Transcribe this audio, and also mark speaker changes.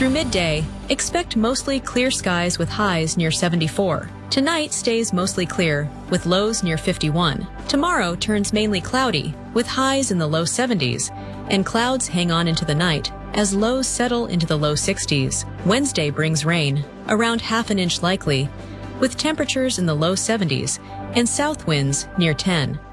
Speaker 1: Through midday, expect mostly clear skies with highs near 74. Tonight stays mostly clear, with lows near 51. Tomorrow turns mainly cloudy, with highs in the low 70s, and clouds hang on into the night as lows settle into the low 60s. Wednesday brings rain, around half an inch likely, with temperatures in the low 70s and south winds near 10.